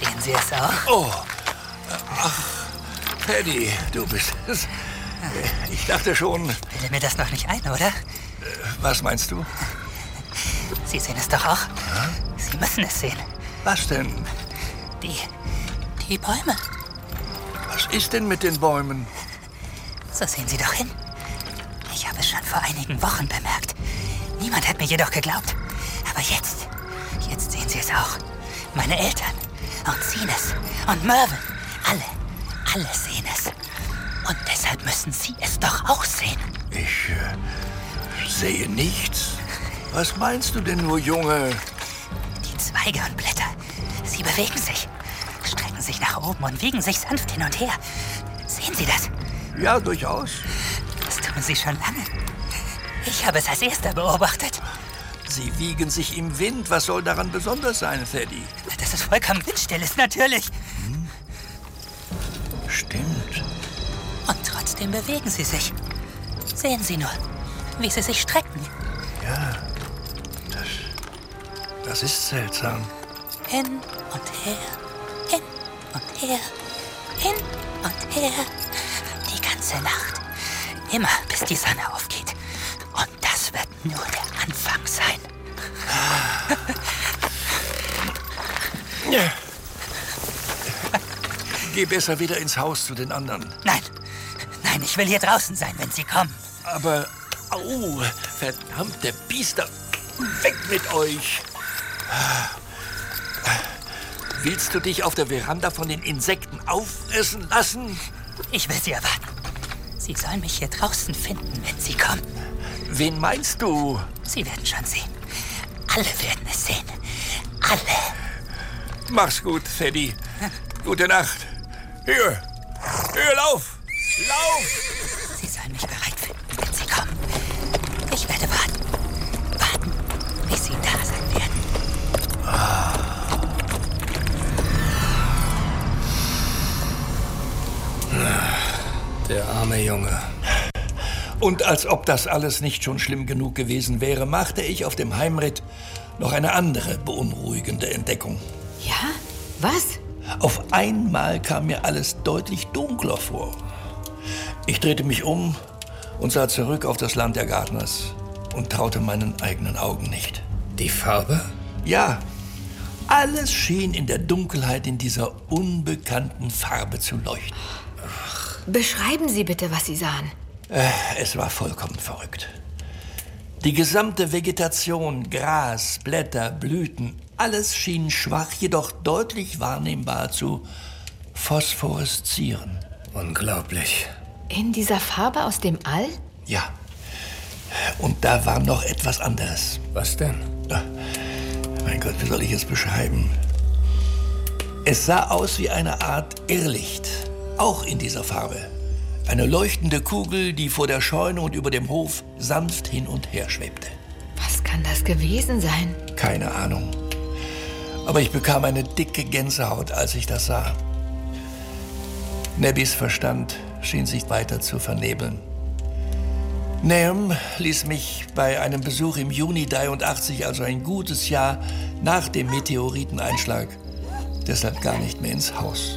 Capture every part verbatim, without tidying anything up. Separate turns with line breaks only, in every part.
Sehen Sie es auch?
Oh, ach, Paddy, du bist es. Ich dachte schon...
Bilde mir das noch nicht ein, oder?
Was meinst du?
Sie sehen es doch auch. Ja? Sie müssen es sehen.
Was denn?
Die... die Bäume.
Was ist denn mit den Bäumen?
So sehen Sie doch hin. Ich habe es schon vor einigen Wochen bemerkt. Niemand hat mir jedoch geglaubt. Aber jetzt, jetzt sehen Sie es auch. Meine Eltern und Sines und Mervyn, alle, alle sehen es. Und deshalb müssen Sie es doch auch sehen.
Ich äh, sehe nichts. Was meinst du denn nur, Junge?
Die Zweige und Blätter, sie bewegen sich, strecken sich nach oben und wiegen sich sanft hin und her. Sehen Sie das?
Ja, durchaus.
Das tun sie schon lange. Ich habe es als erster beobachtet.
Sie wiegen sich im Wind. Was soll daran besonders sein, Thaddy?
Dass es vollkommen windstill ist, natürlich.
Hm. Stimmt.
Und trotzdem bewegen sie sich. Sehen Sie nur, wie sie sich strecken.
Ja, das, das ist seltsam.
Hin und her, hin und her, hin und her. Die ganze Nacht. Immer bis die Sonne aufgeht. Und das wird nur der Anfang sein.
Ja. Geh besser wieder ins Haus zu den anderen.
Nein, nein, ich will hier draußen sein, wenn Sie kommen.
Aber, au, verdammte Biester, weg mit euch. Willst du dich auf der Veranda von den Insekten auffressen lassen?
Ich will Sie erwarten. Sie sollen mich hier draußen finden, wenn Sie kommen.
Wen meinst du?
Sie werden schon sehen. Alle werden es sehen. Alle.
Mach's gut, Thaddy. Gute Nacht. Hier. Hier, lauf. Lauf.
Sie sollen mich bereit finden, wenn Sie kommen. Ich werde warten. Warten, bis Sie da sein werden.
Ah.
Der arme Junge.
Und als ob das alles nicht schon schlimm genug gewesen wäre, machte ich auf dem Heimritt noch eine andere beunruhigende Entdeckung.
Ja? Was?
Auf einmal kam mir alles deutlich dunkler vor. Ich drehte mich um und sah zurück auf das Land der Gardners und traute meinen eigenen Augen nicht.
Die Farbe?
Ja, alles schien in der Dunkelheit in dieser unbekannten Farbe zu leuchten.
Ach. Beschreiben Sie bitte, was Sie sahen.
Es war vollkommen verrückt. Die gesamte Vegetation, Gras, Blätter, Blüten, alles schien schwach, jedoch deutlich wahrnehmbar zu phosphoreszieren.
Unglaublich.
In dieser Farbe aus dem All?
Ja. Und da war noch etwas anderes.
Was denn?
Ach, mein Gott, wie soll ich es beschreiben? Es sah aus wie eine Art Irrlicht, auch in dieser Farbe. Eine leuchtende Kugel, die vor der Scheune und über dem Hof sanft hin und her schwebte.
Was kann das gewesen sein?
Keine Ahnung. Aber ich bekam eine dicke Gänsehaut, als ich das sah. Nebbys Verstand schien sich weiter zu vernebeln. Nahum ließ mich bei einem Besuch im Juni dreiundachtzig, also ein gutes Jahr nach dem Meteoriteneinschlag, deshalb gar nicht mehr ins Haus.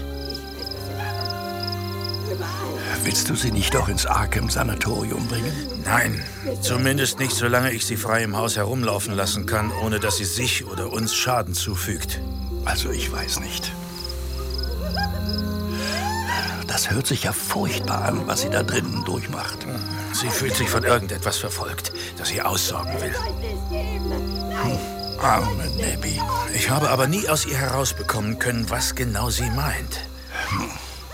Willst du sie nicht doch ins Arkham-Sanatorium bringen?
Nein, zumindest nicht, solange ich sie frei im Haus herumlaufen lassen kann, ohne dass sie sich oder uns Schaden zufügt.
Also ich weiß nicht. Das hört sich ja furchtbar an, was sie da drinnen durchmacht.
Sie fühlt sich von irgendetwas verfolgt, das sie aussaugen will.
Hm, arme Nabby.
Ich habe aber nie aus ihr herausbekommen können, was genau sie meint.
Hm.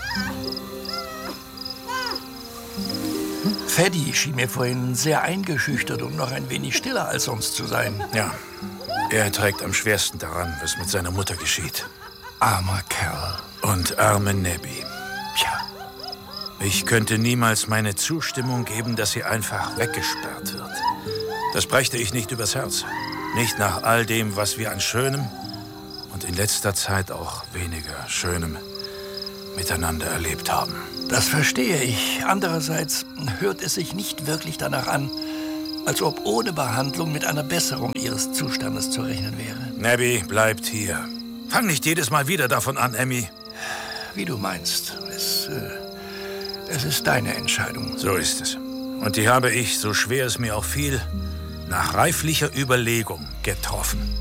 Thaddy schien mir vorhin sehr eingeschüchtert und noch ein wenig stiller als sonst zu sein.
Ja, er trägt am schwersten daran, was mit seiner Mutter geschieht.
Armer Kerl.
Und arme Nabby.
Tja.
Ich könnte niemals meine Zustimmung geben, dass sie einfach weggesperrt wird. Das brächte ich nicht übers Herz. Nicht nach all dem, was wir an Schönem und in letzter Zeit auch weniger Schönem miteinander erlebt haben.
Das verstehe ich. Andererseits hört es sich nicht wirklich danach an, als ob ohne Behandlung mit einer Besserung ihres Zustandes zu rechnen wäre.
Nabby bleibt hier. Fang nicht jedes Mal wieder davon an, Emmy.
Wie du meinst. Es, äh, es ist deine Entscheidung.
So ist es. Und die habe ich, so schwer es mir auch fiel, nach reiflicher Überlegung getroffen.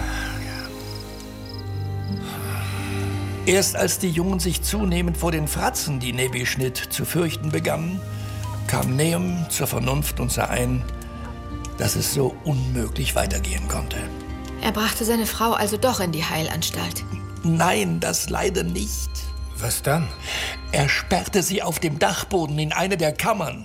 Erst als die Jungen sich zunehmend vor den Fratzen, die Nebi schnitt, zu fürchten begannen, kam Nahum zur Vernunft und sah ein, dass es so unmöglich weitergehen konnte.
Er brachte seine Frau also doch in die Heilanstalt.
Nein, das leider nicht.
Was dann?
Er sperrte sie auf dem Dachboden in eine der Kammern.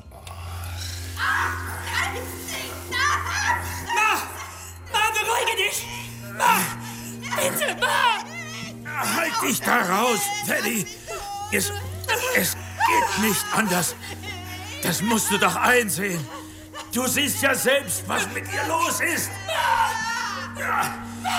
Ma! Ma, beruhige dich! Ma! Bitte, Ma!
Halt dich da raus, Teddy! Es, es geht nicht anders. Das musst du doch einsehen. Du siehst ja selbst, was mit ihr los ist. Ja.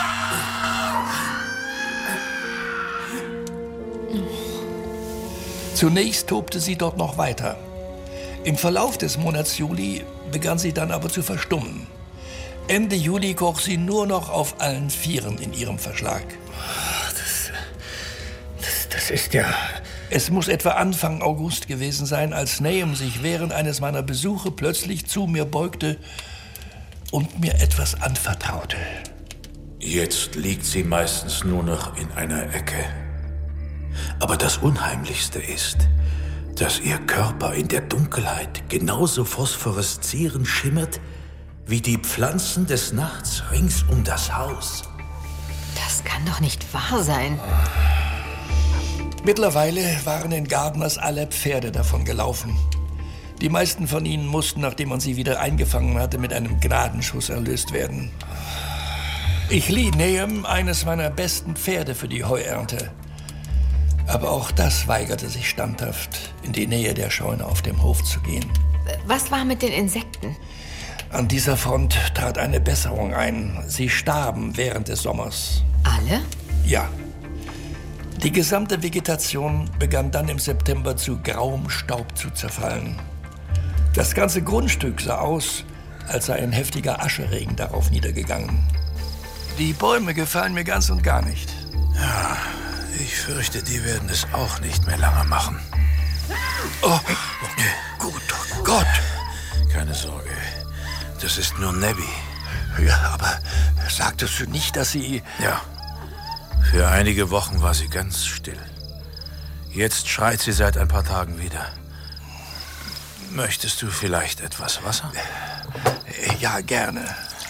Zunächst tobte sie dort noch weiter. Im Verlauf des Monats Juli begann sie dann aber zu verstummen. Ende Juli kroch sie nur noch auf allen Vieren in ihrem Verschlag.
Das, das, das ist ja...
Es muss etwa Anfang August gewesen sein, als Nahum sich während eines meiner Besuche plötzlich zu mir beugte und mir etwas anvertraute.
Jetzt liegt sie meistens nur noch in einer Ecke. Aber das Unheimlichste ist, dass ihr Körper in der Dunkelheit genauso phosphoreszierend schimmert wie die Pflanzen des Nachts rings um das Haus.
Das kann doch nicht wahr sein.
Mittlerweile waren in Gardners alle Pferde davon gelaufen. Die meisten von ihnen mussten, nachdem man sie wieder eingefangen hatte, mit einem Gnadenschuss erlöst werden. Ich lieh Nahum eines meiner besten Pferde für die Heuernte. Aber auch das weigerte sich standhaft, in die Nähe der Scheune auf dem Hof zu gehen.
Was war mit den Insekten?
An dieser Front trat eine Besserung ein. Sie starben während des Sommers.
Alle?
Ja. Die gesamte Vegetation begann dann im September zu grauem Staub zu zerfallen. Das ganze Grundstück sah aus, als sei ein heftiger Ascheregen darauf niedergegangen. Die Bäume gefallen mir ganz und gar nicht.
Ja, ich fürchte, die werden es auch nicht mehr lange machen.
Oh, guter Gott!
Keine Sorge, das ist nur Nebby.
Ja, aber sagtest du nicht, dass sie...
Ja, für einige Wochen war sie ganz still. Jetzt schreit sie seit ein paar Tagen wieder. Möchtest du vielleicht etwas Wasser?
Ja, gerne.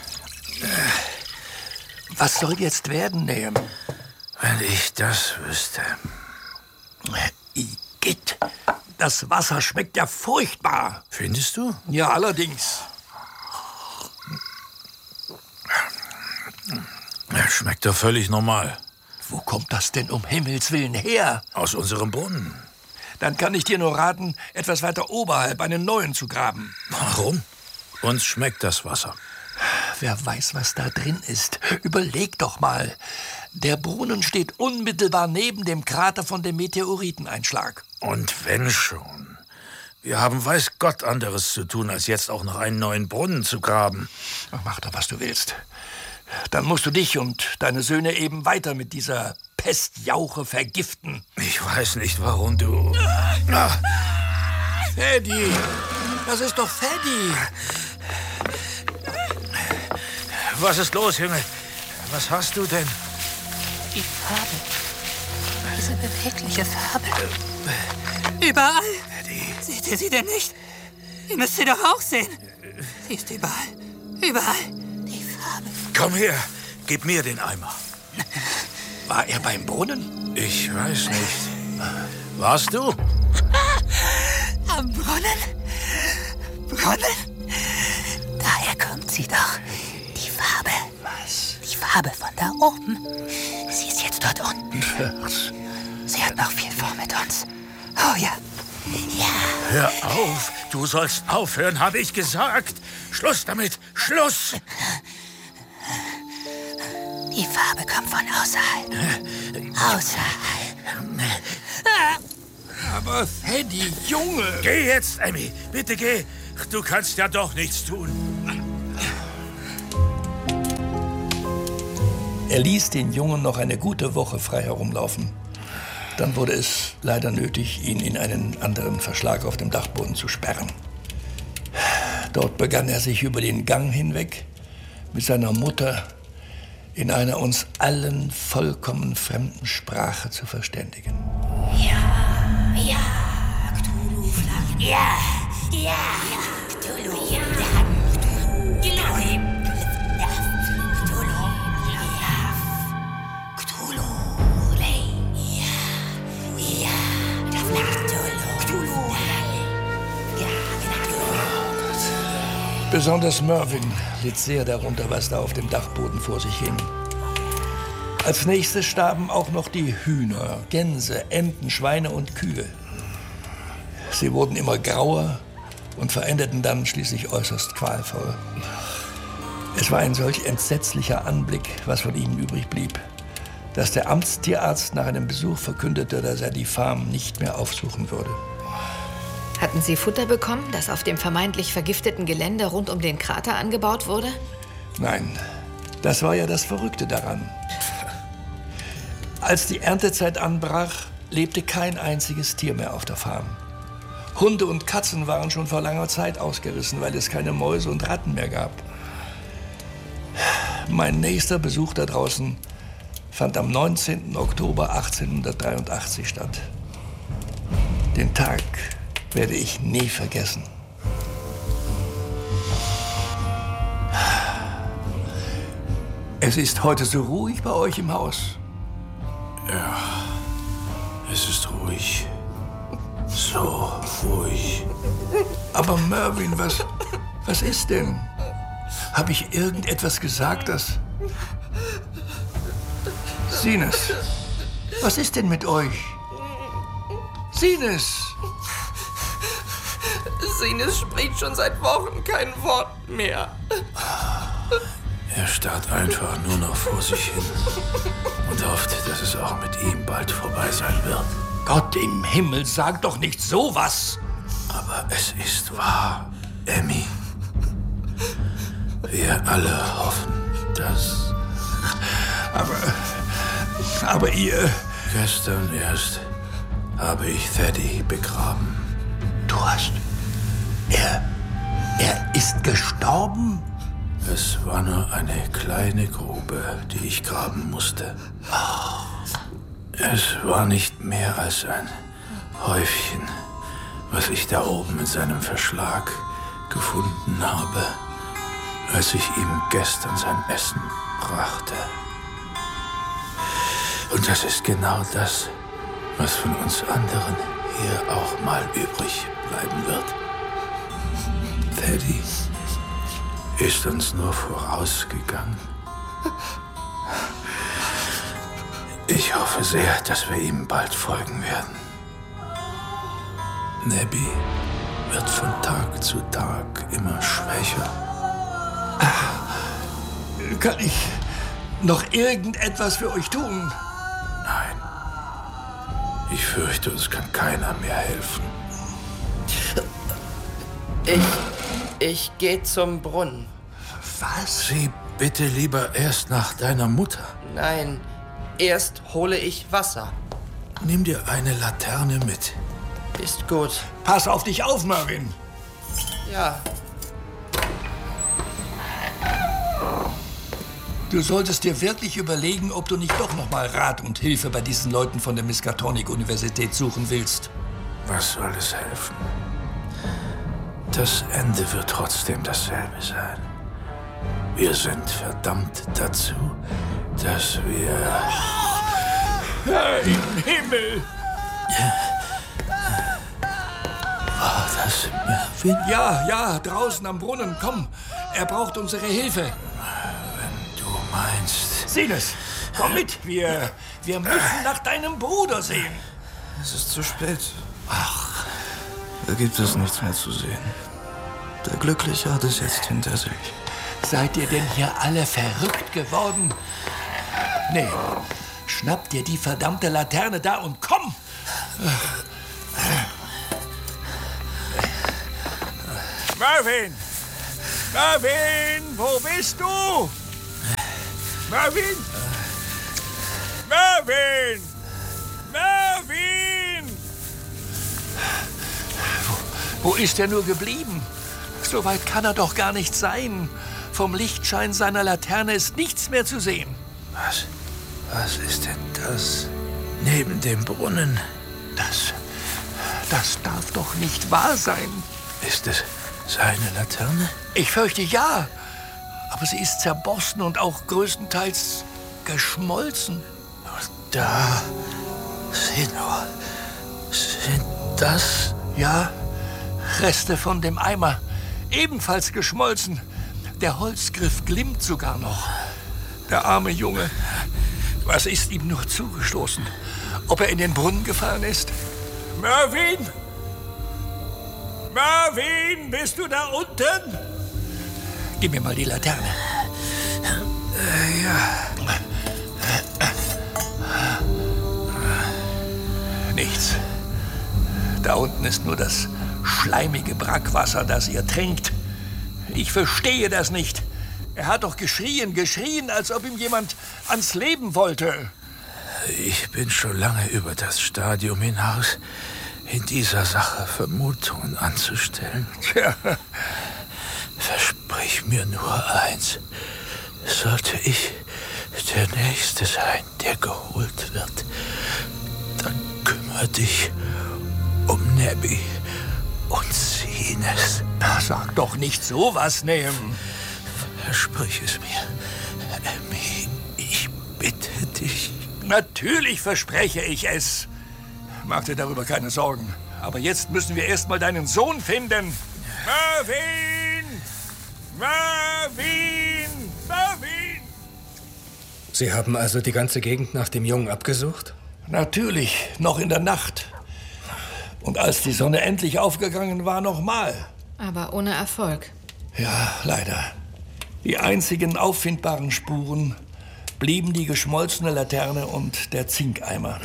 Was soll jetzt werden, Nahum?
Wenn ich das wüsste.
Igitt, das Wasser schmeckt ja furchtbar.
Findest du?
Ja, allerdings.
Schmeckt doch völlig normal.
Wo kommt das denn um Himmels Willen her?
Aus unserem Brunnen.
Dann kann ich dir nur raten, etwas weiter oberhalb einen neuen zu graben.
Warum? Uns schmeckt das Wasser.
Wer weiß, was da drin ist. Überleg doch mal. Der Brunnen steht unmittelbar neben dem Krater von dem Meteoriteneinschlag.
Und wenn schon. Wir haben weiß Gott anderes zu tun, als jetzt auch noch einen neuen Brunnen zu graben.
Ach, mach doch, was du willst. Dann musst du dich und deine Söhne eben weiter mit dieser Pestjauche vergiften.
Ich weiß nicht, warum du... Ah.
Freddy! Das ist doch Freddy!
Was ist los, Junge? Was hast du denn?
Die Farbe. Diese bewegliche Farbe. Überall. Seht ihr sie denn nicht? Ihr müsst sie doch auch sehen. Sie ist überall. Überall. Die Farbe.
Komm her, gib mir den Eimer.
War er beim Brunnen?
Ich weiß nicht. Warst du?
Am Brunnen? Brunnen? Daher kommt sie doch. Die Farbe.
Was?
Die Farbe von da oben. Sie ist jetzt dort unten. Sie hat noch viel vor mit uns. Oh ja. Ja.
Hör auf. Du sollst aufhören, habe ich gesagt. Schluss damit. Schluss.
Die Farbe kommt von außerhalb. Außerhalb.
Aber Freddy, Junge!
Geh jetzt, Emmy. Bitte geh. Du kannst ja doch nichts tun.
Er ließ den Jungen noch eine gute Woche frei herumlaufen. Dann wurde es leider nötig, ihn in einen anderen Verschlag auf dem Dachboden zu sperren. Dort begann er sich über den Gang hinweg mit seiner Mutter in einer uns allen vollkommen fremden Sprache zu verständigen.
Ja, ja, Cthulhu, Flagge. Ja, ja, Cthulhu, ja, Cthulhu, Cthulhu,
Besonders Mervyn litt sehr darunter, was da auf dem Dachboden vor sich hing. Als nächstes starben auch noch die Hühner, Gänse, Enten, Schweine und Kühe. Sie wurden immer grauer und verendeten dann schließlich äußerst qualvoll. Es war ein solch entsetzlicher Anblick, was von ihnen übrig blieb, dass der Amtstierarzt nach einem Besuch verkündete, dass er die Farm nicht mehr aufsuchen würde.
Hatten Sie Futter bekommen, das auf dem vermeintlich vergifteten Gelände rund um den Krater angebaut wurde?
Nein, das war ja das Verrückte daran. Als die Erntezeit anbrach, lebte kein einziges Tier mehr auf der Farm. Hunde und Katzen waren schon vor langer Zeit ausgerissen, weil es keine Mäuse und Ratten mehr gab. Mein nächster Besuch da draußen fand am neunzehnten Oktober achtzehnhundertdreiundachtzig statt. Den Tag werde ich nie vergessen. Es ist heute so ruhig bei euch im Haus.
Ja, es ist ruhig. So ruhig.
Aber Mervyn, was, was ist denn? Habe ich irgendetwas gesagt, das... Sines, was ist denn mit euch? Sines!
Sines spricht schon seit Wochen kein Wort mehr.
Er starrt einfach nur noch vor sich hin und hofft, dass es auch mit ihm bald vorbei sein wird.
Gott im Himmel, sag doch nicht sowas!
Aber es ist wahr, Emmy. Wir alle hoffen, dass...
Aber... Aber ihr...
Gestern erst habe ich Thaddy begraben.
Du hast... Er... Er ist gestorben?
Es war nur eine kleine Grube, die ich graben musste. Es war nicht mehr als ein Häufchen, was ich da oben in seinem Verschlag gefunden habe, als ich ihm gestern sein Essen brachte. Und das ist genau das, was von uns anderen hier auch mal übrig bleiben wird. Thaddy ist uns nur vorausgegangen. Ich hoffe sehr, dass wir ihm bald folgen werden. Nebby wird von Tag zu Tag immer schwächer.
Kann ich noch irgendetwas für euch tun?
Nein. Ich fürchte, uns kann keiner mehr helfen.
Ich... Ich gehe zum Brunnen.
Was?
Sieh bitte lieber erst nach deiner Mutter.
Nein, erst hole ich Wasser.
Nimm dir eine Laterne mit.
Ist gut.
Pass auf dich auf, Mervyn.
Ja.
Du solltest dir wirklich überlegen, ob du nicht doch noch mal Rat und Hilfe bei diesen Leuten von der Miskatonic-Universität suchen willst.
Was soll es helfen? Das Ende wird trotzdem dasselbe sein. Wir sind verdammt dazu, dass wir...
Herr im Himmel!
War das Mervyn?
Ja, ja, draußen am Brunnen. Komm, er braucht unsere Hilfe.
Wenn du meinst...
Sines, komm mit. Wir, wir müssen nach deinem Bruder sehen.
Es ist zu spät. Ach. Da gibt es nichts mehr zu sehen. Der Glückliche hat es jetzt hinter sich.
Seid ihr denn hier alle verrückt geworden? Nee, schnapp dir die verdammte Laterne da und komm! Mervyn! Mervyn, wo bist du? Mervyn? Wo ist er nur geblieben? So weit kann er doch gar nicht sein. Vom Lichtschein seiner Laterne ist nichts mehr zu sehen.
Was? Was ist denn das? Neben dem Brunnen?
Das... Das darf doch nicht wahr sein.
Ist es seine Laterne?
Ich fürchte ja. Aber sie ist zerborsten und auch größtenteils geschmolzen.
Da. Sieh nur. Sind das?
Ja, Reste von dem Eimer. Ebenfalls geschmolzen. Der Holzgriff glimmt sogar noch. Der arme Junge. Was ist ihm nur zugestoßen? Ob er in den Brunnen gefallen ist? Mervyn! Mervyn, bist du da unten? Gib mir mal die Laterne.
Äh, ja.
Nichts. Da unten ist nur das schleimige Brackwasser, das ihr trinkt. Ich verstehe das nicht. Er hat doch geschrien, geschrien, als ob ihm jemand ans Leben wollte.
Ich bin schon lange über das Stadium hinaus, in dieser Sache Vermutungen anzustellen.
Tja.
Versprich mir nur eins. Sollte ich der Nächste sein, der geholt wird, dann kümmere dich um Nebby und Sines.
Sag doch nicht sowas, Nehem.
Versprich es mir, Emmy. Ich bitte dich.
Natürlich verspreche ich es. Mach dir darüber keine Sorgen. Aber jetzt müssen wir erst mal deinen Sohn finden. Mervyn! Mervyn! Mervyn!
Sie haben also die ganze Gegend nach dem Jungen abgesucht?
Natürlich, noch in der Nacht. Und als die Sonne endlich aufgegangen war, nochmal.
Aber ohne Erfolg.
Ja, leider. Die einzigen auffindbaren Spuren blieben die geschmolzene Laterne und der Zinkeimer.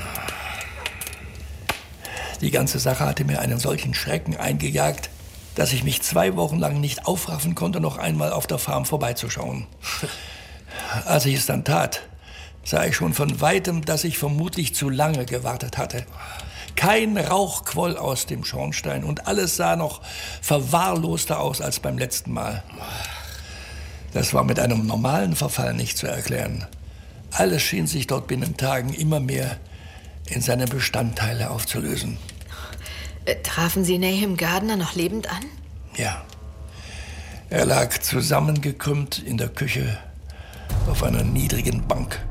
Die ganze Sache hatte mir einen solchen Schrecken eingejagt, dass ich mich zwei Wochen lang nicht aufraffen konnte, noch einmal auf der Farm vorbeizuschauen. Als ich es dann tat, sah ich schon von Weitem, dass ich vermutlich zu lange gewartet hatte. Kein Rauch quoll aus dem Schornstein und alles sah noch verwahrloster aus als beim letzten Mal. Das war mit einem normalen Verfall nicht zu erklären. Alles schien sich dort binnen Tagen immer mehr in seine Bestandteile aufzulösen.
Äh, trafen Sie Nahum Gardner noch lebend an?
Ja. Er lag zusammengekrümmt in der Küche auf einer niedrigen Bank.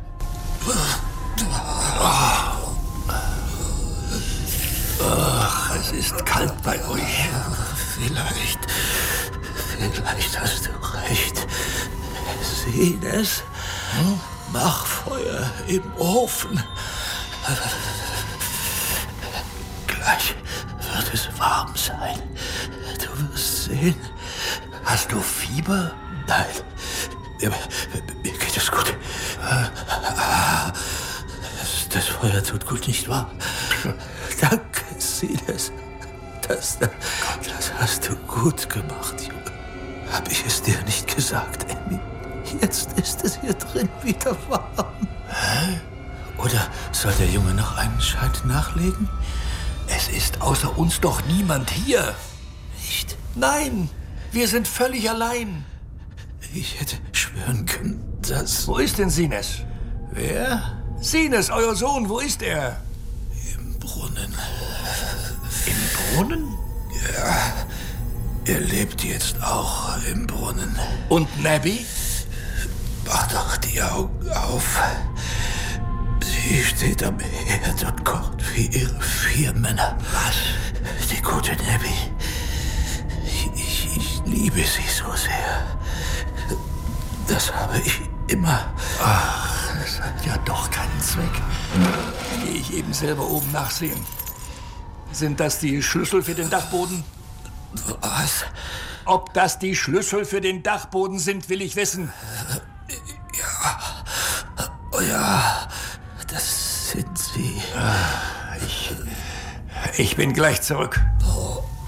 Ach, es ist kalt bei euch.
Vielleicht, vielleicht hast du recht. Sines, hm? Mach Feuer im Ofen. Gleich wird es warm sein. Du wirst sehen.
Hast du Fieber?
Nein, mir, mir geht es gut. Das, das Feuer tut gut, nicht wahr? Danke, Sines. Das, das hast du gut gemacht, Junge. Hab ich es dir nicht gesagt, Emmy? Jetzt ist es hier drin wieder warm.
Hä?
Oder soll der Junge noch einen Scheit nachlegen?
Es ist außer uns doch niemand hier.
Nicht?
Nein, wir sind völlig allein.
Ich hätte schwören können, dass...
Wo ist denn Sines?
Wer?
Sines, euer Sohn, wo ist er?
Im Brunnen.
Im Brunnen?
Ja, er lebt jetzt auch im Brunnen.
Und Nebby?
Mach doch die Augen auf. Sie steht am Herd und kocht wie ihre vier Männer.
Was?
Die gute Nebby. Ich, ich, ich liebe sie so sehr. Das habe ich immer.
Ach, das hat ja doch keinen Zweck. Gehe ich eben selber oben nachsehen. Sind das die Schlüssel für den Dachboden?
Was?
Ob das die Schlüssel für den Dachboden sind, will ich wissen.
Ja. Oh ja, das sind sie.
Ich, ich bin gleich zurück.